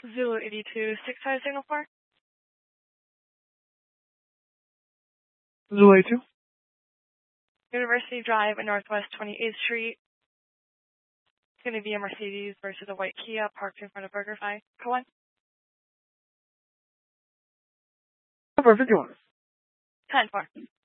Zulu 82, 65 signal 4. Zulu 82. University Drive and Northwest 28th Street. It's going to be a Mercedes versus a white Kia parked in front of BurgerFi. Go on. Perfect, go on. 10-4.